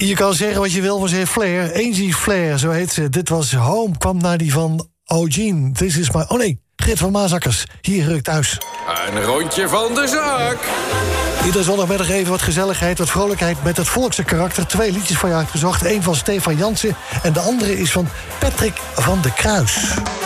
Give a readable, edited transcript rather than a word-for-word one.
Je kan zeggen wat je wil, maar ze heeft flair. Angie Flair, zo heet ze. Dit was Home, kwam naar die van Eugene. This is my... Oh nee, Gert van Maasakkers. Hier Ruk thuis. Een rondje van de zaak. Iedere zondagmiddag even wat gezelligheid, wat vrolijkheid met het volkse karakter. 2 liedjes van je uitgezocht. Eén van Stefan Jansen en de andere is van Patrick van de Kruis.